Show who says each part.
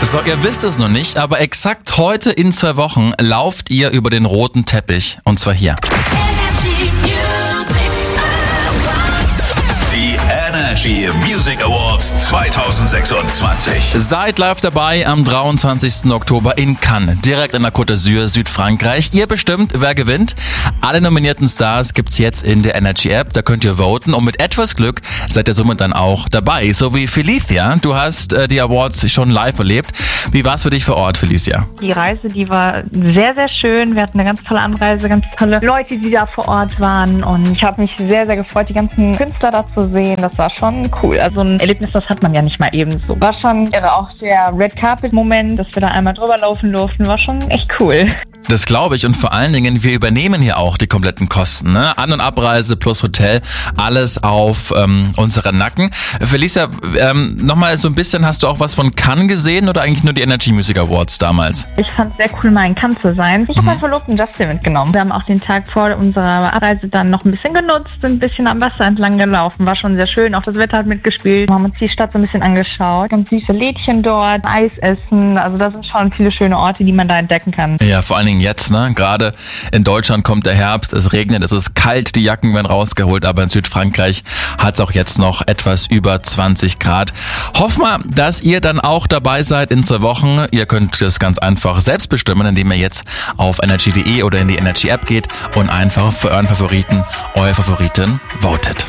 Speaker 1: So, ihr wisst es noch nicht, aber exakt heute in 2 Wochen lauft ihr über den roten Teppich. Und zwar hier.
Speaker 2: Die Energy Music Awards 2026.
Speaker 1: Seid live dabei am 23. Oktober in Cannes, direkt in der Côte d'Azur, Südfrankreich. Ihr bestimmt, wer gewinnt. Alle nominierten Stars gibt's jetzt in der Energy App, da könnt ihr voten und mit etwas Glück seid ihr somit dann auch dabei. So wie Felicia, du hast die Awards schon live erlebt. Wie war's für dich vor Ort, Felicia?
Speaker 3: Die Reise, die war sehr, sehr schön. Wir hatten eine ganz tolle Anreise, ganz tolle Leute, die da vor Ort waren und ich habe mich sehr, sehr gefreut, die ganzen Künstler da zu sehen. Das war schon cool. Also ein Erlebnis, das hat man ja nicht mal eben so. War schon irre. Auch der Red Carpet Moment, dass wir da einmal drüber laufen durften, war schon echt cool.
Speaker 1: Das glaube ich, und vor allen Dingen, wir übernehmen hier auch die kompletten Kosten, ne? An- und Abreise plus Hotel, alles auf unseren Nacken. Felicia, nochmal so ein bisschen, hast du auch was von Cannes gesehen oder eigentlich nur die Energy Music Awards damals?
Speaker 3: Ich fand es sehr cool, mal in Cannes zu sein. Ich habe meinen Verlobten Justin mitgenommen. Wir haben auch den Tag vor unserer Abreise dann noch ein bisschen genutzt, sind ein bisschen am Wasser entlang gelaufen. War schon sehr schön, auch das Wetter hat mitgespielt. Wir haben uns die Stadt so ein bisschen angeschaut. Ganz süße Lädchen dort, Eis essen. Also da sind schon viele schöne Orte, die man da entdecken kann.
Speaker 1: Ja, vor allen Dingen jetzt, ne? Gerade in Deutschland kommt der Herbst, es regnet, es ist kalt, die Jacken werden rausgeholt, aber in Südfrankreich hat es auch jetzt noch etwas über 20 Grad. Hoffen wir, dass ihr dann auch dabei seid in 2 Wochen. Ihr könnt das ganz einfach selbst bestimmen, indem ihr jetzt auf energy.de oder in die Energy App geht und einfach für euren Favoriten, eure Favoriten votet.